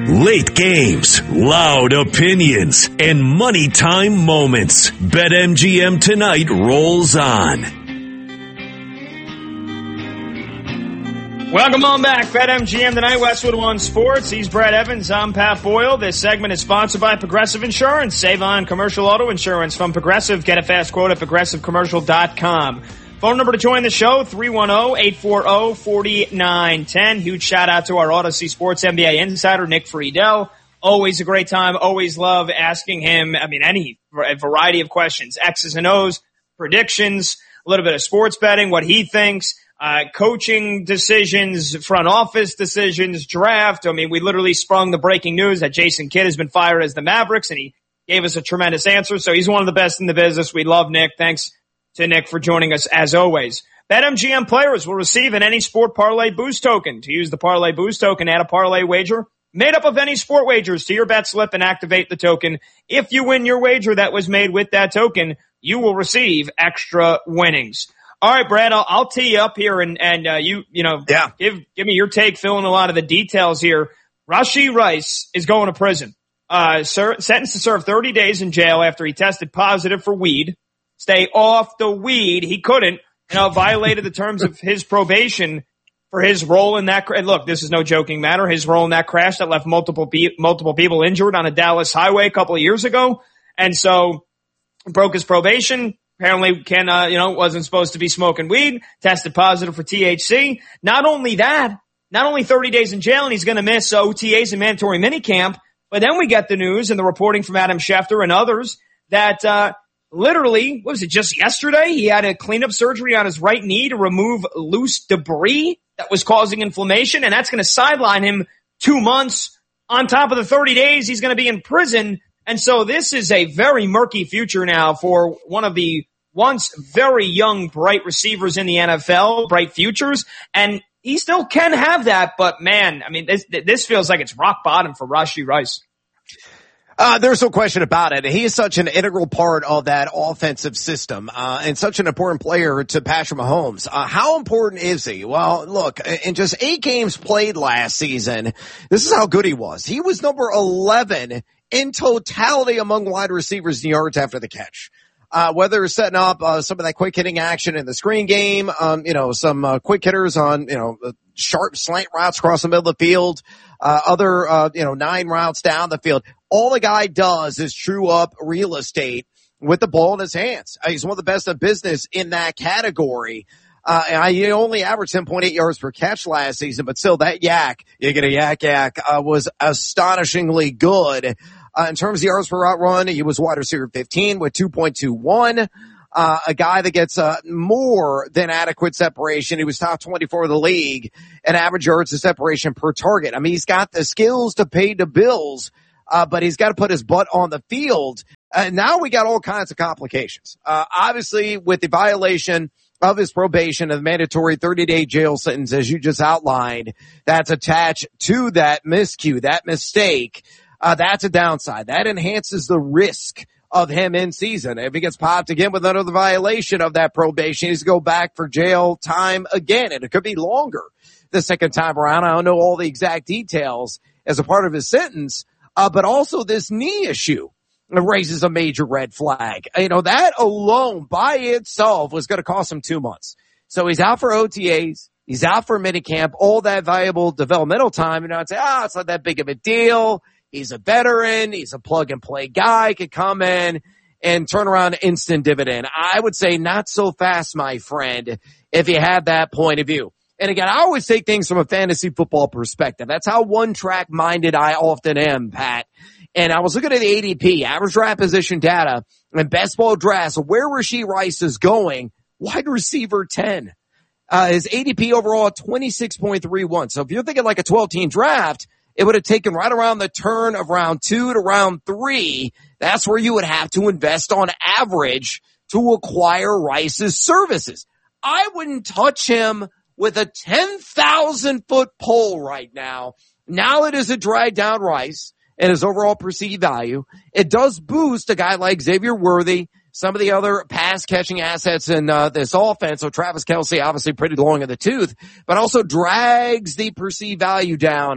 Late games, loud opinions, and money time moments. BetMGM tonight rolls on. Welcome on back. BetMGM tonight, Westwood One Sports. He's Brad Evans. I'm Pat Boyle. This segment is sponsored by Progressive Insurance. Save on commercial auto insurance from Progressive. Get a fast quote at progressivecommercial.com. Phone number to join the show, 310-840-4910. Huge shout out to our Odyssey Sports NBA insider, Nick Friedel. Always a great time. Always love asking him, any variety of questions. X's and O's, predictions, a little bit of sports betting, what he thinks. Coaching decisions, front office decisions, draft. We literally sprung the breaking news that Jason Kidd has been fired as the Mavericks, and he gave us a tremendous answer. So he's one of the best in the business. We love Nick. Thanks to Nick for joining us as always. BetMGM players will receive an Any Sport Parlay Boost token. To use the Parlay Boost token, add a parlay wager made up of any sport wagers to your bet slip and activate the token. If you win your wager that was made with that token, you will receive extra winnings. All right, Brad, I'll tee you up here and give me your take, fill in a lot of the details here. Rashee Rice is going to prison. Sentenced to serve 30 days in jail after he tested positive for weed. Stay off the weed. He couldn't, violated the terms of his probation for his role in that. And look, this is no joking matter. His role in that crash that left multiple people injured on a Dallas highway a couple of years ago. And so broke his probation. Apparently wasn't supposed to be smoking weed, tested positive for THC. Not only 30 days in jail and he's going to miss OTAs and mandatory minicamp, but then we get the news and the reporting from Adam Schefter and others that, literally, what was it, just yesterday? He had a cleanup surgery on his right knee to remove loose debris that was causing inflammation, and that's going to sideline him 2 months on top of the 30 days he's going to be in prison. And so this is a very murky future now for one of the once very young, bright receivers in the NFL, bright futures, and he still can have that, but man, this feels like it's rock bottom for Rashee Rice. There's no question about it. He is such an integral part of that offensive system, and such an important player to Patrick Mahomes. How important is he? Well, look, in just 8 games played last season, this is how good he was. He was number 11 in totality among wide receivers in yards after the catch. Whether it's setting up, some of that quick hitting action in the screen game, some, quick hitters on, sharp slant routes across the middle of the field, other, 9 routes down the field. All the guy does is true up real estate with the ball in his hands. He's one of the best in business in that category. He only averaged 10.8 yards per catch last season, but still that yak was astonishingly good. In terms of yards per route run, he was wide receiver 15 with 2.21. A guy that gets more than adequate separation. He was top 24 of the league and average yards of separation per target. He's got the skills to pay the bills, but he's got to put his butt on the field. Now we got all kinds of complications. Obviously, with the violation of his probation, of the mandatory 30-day jail sentence, as you just outlined, that's attached to that miscue, that mistake. That's a downside. That enhances the risk of him in season. If he gets popped again with another violation of that probation, he's to go back for jail time again, and it could be longer the second time around. I don't know all the exact details as a part of his sentence, but also this knee issue raises a major red flag. That alone by itself was going to cost him 2 months. So he's out for OTAs. He's out for minicamp, all that valuable developmental time. I'd say, it's not that big of a deal. He's a veteran. He's a plug-and-play guy. Could come in and turn around instant dividend. I would say not so fast, my friend, if you have that point of view. And again, I always take things from a fantasy football perspective. That's how one-track minded I often am, Pat. And I was looking at the ADP, average draft position data, and best ball drafts, where Rashee Rice is going, wide receiver 10. His ADP overall at 26.31. So if you're thinking like a 12-team draft, it would have taken right around the turn of round 2 to round 3. That's where you would have to invest on average to acquire Rice's services. I wouldn't touch him with a 10,000-foot pole right now. Now it is a drag down Rice and his overall perceived value. It does boost a guy like Xavier Worthy, some of the other pass-catching assets in this offense. So Travis Kelce, obviously pretty long in the tooth, but also drags the perceived value down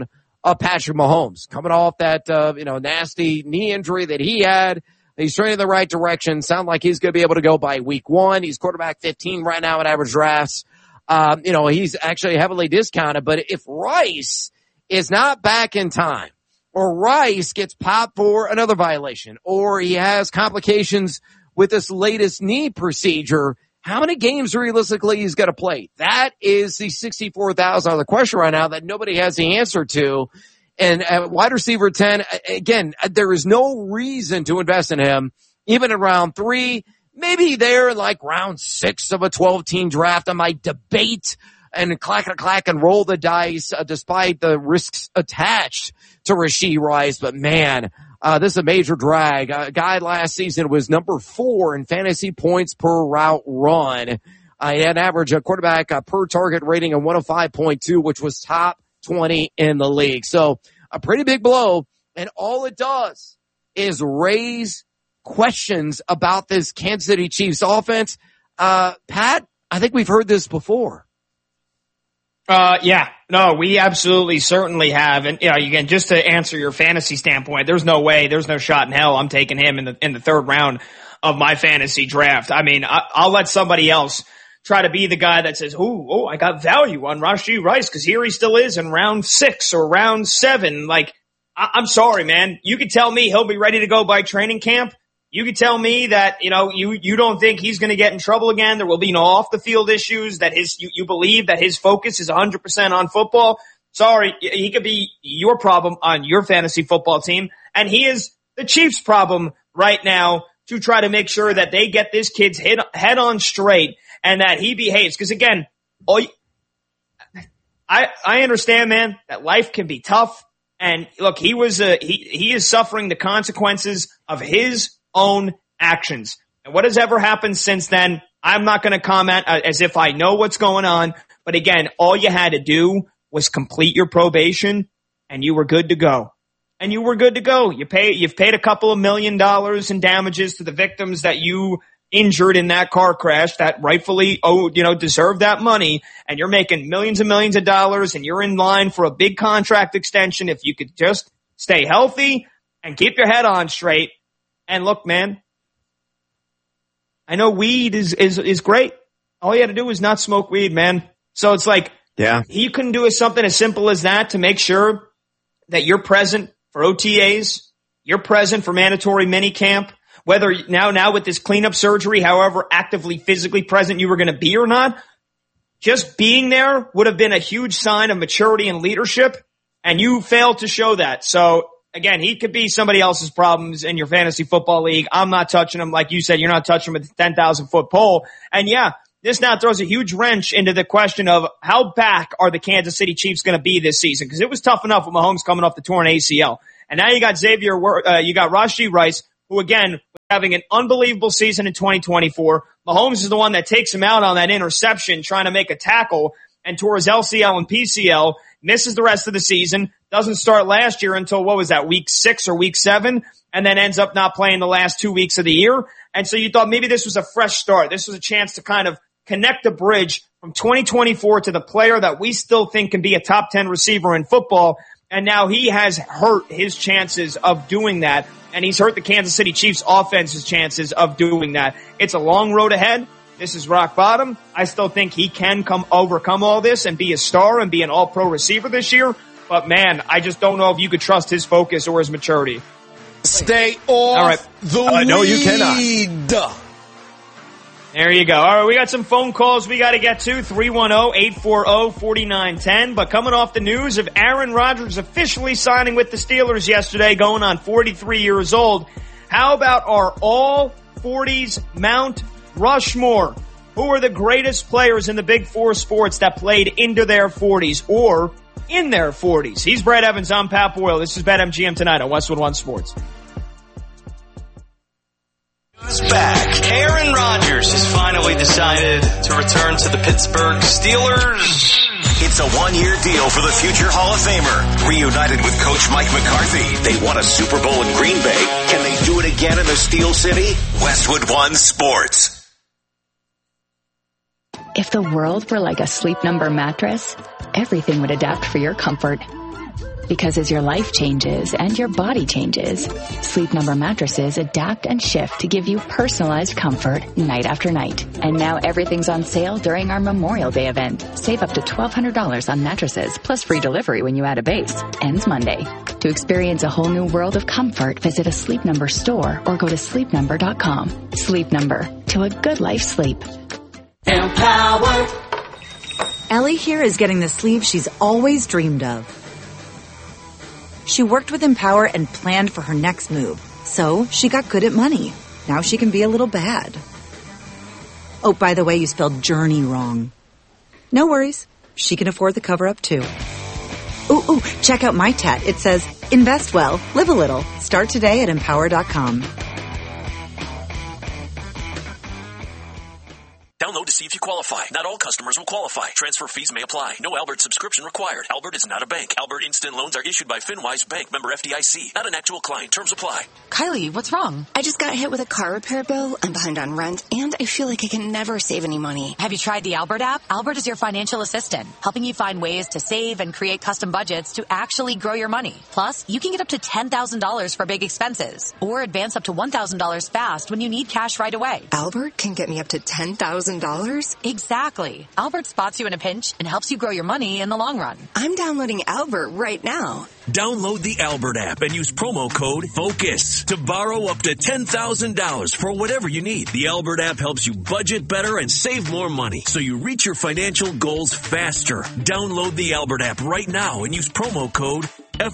of Patrick Mahomes. Coming off that, nasty knee injury that he had. He's trending in the right direction. Sound like he's going to be able to go by week 1. He's quarterback 15 right now in average drafts. He's actually heavily discounted, but if Rice is not back in time, or Rice gets popped for another violation, or he has complications with this latest knee procedure, how many games realistically he's going to play? That is the $64,000 question right now that nobody has the answer to. And at wide receiver 10, again, there is no reason to invest in him, even in round 3. Maybe there in like round 6 of a 12-team draft. I might debate and clack and roll the dice, despite the risks attached to Rashee Rice. But man, this is a major drag. A guy last season was number 4 in fantasy points per route run. He had an average quarterback per target rating of 105.2, which was top 20 in the league. So a pretty big blow. And all it does is raise questions about this Kansas City Chiefs offense. Pat, I think we've heard this before. We absolutely certainly have. And, again, just to answer your fantasy standpoint, there's no shot in hell I'm taking him in the 3rd round of my fantasy draft. I mean, I'll let somebody else try to be the guy that says, I got value on Rashee Rice because here he still is in round 6 or round 7. Like, I'm sorry, man. You could tell me he'll be ready to go by training camp. You could tell me that, you don't think he's going to get in trouble again. There will be no off the field issues, that you believe that his focus is 100% on football. Sorry, he could be your problem on your fantasy football team. And he is the Chiefs' problem right now to try to make sure that they get this kid's head on straight and that he behaves. Cause again, I understand, man, that life can be tough. And look, he is suffering the consequences of his own actions. And what has ever happened since then, I'm not going to comment as if I know what's going on. But again, all you had to do was complete your probation and you were good to go. And you were good to go. You've paid a couple of $1 million in damages to the victims that you injured in that car crash that rightfully deserve that money. And you're making millions and millions of dollars and you're in line for a big contract extension. If you could just stay healthy and keep your head on straight. And look, man, I know weed is great. All you had to do was not smoke weed, man. So it's like, he couldn't do something as simple as that to make sure that you're present for OTAs, you're present for mandatory minicamp, whether now with this cleanup surgery, however actively physically present you were going to be or not, just being there would have been a huge sign of maturity and leadership, and you failed to show that. So again, he could be somebody else's problems in your fantasy football league. I'm not touching him. Like you said, you're not touching him with a 10,000-foot pole. And this now throws a huge wrench into the question of how back are the Kansas City Chiefs going to be this season? Because it was tough enough with Mahomes coming off the torn ACL. And now you got you got Rashee Rice, who again was having an unbelievable season in 2024. Mahomes is the one that takes him out on that interception trying to make a tackle and tore his LCL and PCL, misses the rest of the season, doesn't start last year until, week 6 or week 7, and then ends up not playing the last 2 weeks of the year. And so you thought maybe this was a fresh start. This was a chance to kind of connect the bridge from 2024 to the player that we still think can be a top 10 receiver in football. And now he has hurt his chances of doing that. And he's hurt the Kansas City Chiefs offense's chances of doing that. It's a long road ahead. This is rock bottom. I still think he can overcome all this and be a star and be an all-pro receiver this year. But man, I just don't know if you could trust his focus or his maturity. Stay off the weed. No, you cannot. There you go. All right, we got some phone calls we got to get to. 310-840-4910. But coming off the news of Aaron Rodgers officially signing with the Steelers yesterday, going on 43 years old, how about our all-40s Mount Rushmore? Who are the greatest players in the Big Four sports that played into their 40s or in their 40s? He's Brad Evans. I'm Pat Boyle. This is BetMGM tonight on Westwood One Sports. Back. Aaron Rodgers has finally decided to return to the Pittsburgh Steelers. It's a one-year deal for the future Hall of Famer. Reunited with Coach Mike McCarthy, they won a Super Bowl in Green Bay. Can they do it again in the Steel City? Westwood One Sports. If the world were like a Sleep Number mattress, everything would adapt for your comfort. Because as your life changes and your body changes, Sleep Number mattresses adapt and shift to give you personalized comfort night after night. And now everything's on sale during our Memorial Day event. Save up to $1,200 on mattresses plus free delivery when you add a base. Ends Monday. To experience a whole new world of comfort, visit a Sleep Number store or go to sleepnumber.com. Sleep Number. To a good life sleep. Empower. Ellie here is getting the sleeve she's always dreamed of. She worked with Empower and planned for her next move. So she got good at money. Now she can be a little bad. Oh, by the way, you spelled journey wrong. No worries. She can afford the cover-up too. Ooh, check out my tat. It says, invest well, live a little. Start today at empower.com. Download to see if you qualify. Not all customers will qualify. Transfer fees may apply. No Albert subscription required. Albert is not a bank. Albert Instant Loans are issued by FinWise Bank, member FDIC. Not an actual client. Terms apply. Kylie, what's wrong? I just got hit with a car repair bill. I'm behind on rent, and I feel like I can never save any money. Have you tried the Albert app? Albert is your financial assistant, helping you find ways to save and create custom budgets to actually grow your money. Plus, you can get up to $10,000 for big expenses, or advance up to $1,000 fast when you need cash right away. Albert can get me up to $10,000? Exactly. Albert spots you in a pinch and helps you grow your money in the long run. I'm downloading Albert right now. Download the Albert app and use promo code FOCUS to borrow up to $10,000 for whatever you need. The Albert app helps you budget better and save more money so you reach your financial goals faster. Download the Albert app right now and use promo code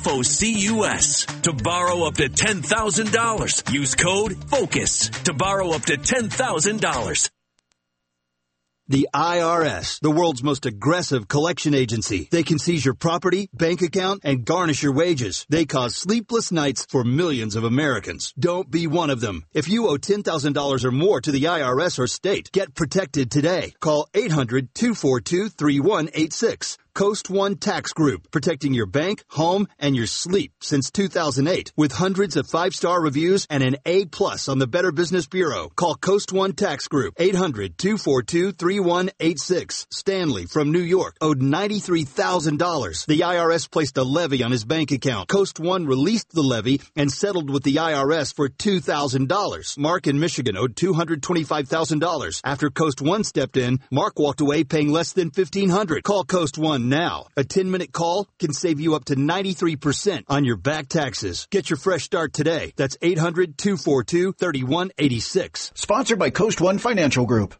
FOCUS to borrow up to $10,000. Use code FOCUS to borrow up to $10,000. The IRS, the world's most aggressive collection agency. They can seize your property, bank account, and garnish your wages. They cause sleepless nights for millions of Americans. Don't be one of them. If you owe $10,000 or more to the IRS or state, get protected today. Call 800-242-3186. Coast One Tax Group, protecting your bank, home, and your sleep since 2008. With hundreds of 5-star reviews and an A+ on the Better Business Bureau. Call Coast One Tax Group, 800-242-3186. Stanley from New York owed $93,000. The IRS placed a levy on his bank account. Coast One released the levy and settled with the IRS for $2,000. Mark in Michigan owed $225,000. After Coast One stepped in, Mark walked away paying less than $1,500. Call Coast One now. A 10-minute call can save you up to 93% on your back taxes. Get your fresh start today. That's 800-242-3186. Sponsored by Coast One Financial Group.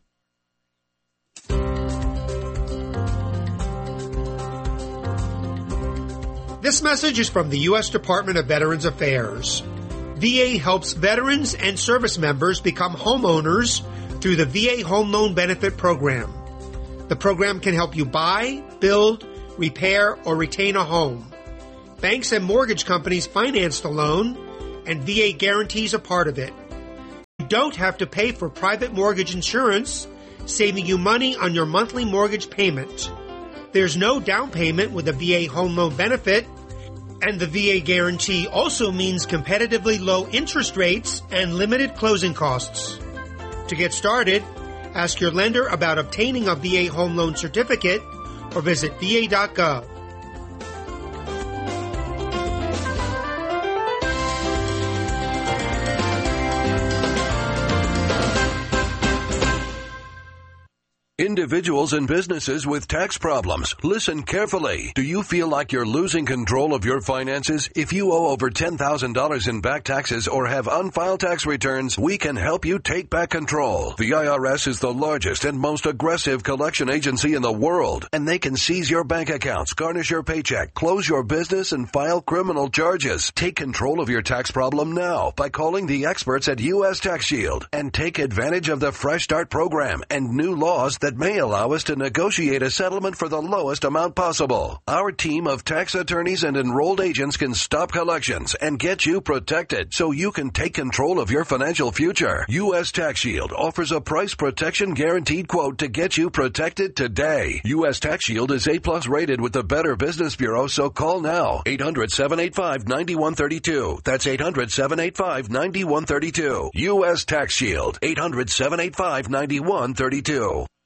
This message is from the U.S. Department of Veterans Affairs. VA helps veterans and service members become homeowners through the VA Home Loan Benefit Program. The program can help you buy, build, repair, or retain a home. Banks and mortgage companies finance the loan, and VA guarantees a part of it. You don't have to pay for private mortgage insurance, saving you money on your monthly mortgage payment. There's no down payment with a VA Home Loan Benefit, and the VA guarantee also means competitively low interest rates and limited closing costs. To get started, ask your lender about obtaining a VA home loan certificate or visit va.gov. Individuals and businesses with tax problems, listen carefully. Do you feel like you're losing control of your finances? If you owe over $10,000 in back taxes or have unfiled tax returns, we can help you take back control. The IRS is the largest and most aggressive collection agency in the world, and they can seize your bank accounts, garnish your paycheck, close your business, and file criminal charges. Take control of your tax problem now by calling the experts at U.S. Tax Shield and take advantage of the Fresh Start program and new laws that may allow us to negotiate a settlement for the lowest amount possible. Our team of tax attorneys and enrolled agents can stop collections and get you protected so you can take control of your financial future. U.S. Tax Shield offers a price protection guaranteed quote to get you protected today. U.S. Tax Shield is A+ rated with the Better Business Bureau, so call now. 800-785-9132. That's 800-785-9132. U.S. Tax Shield. 800-785-9132.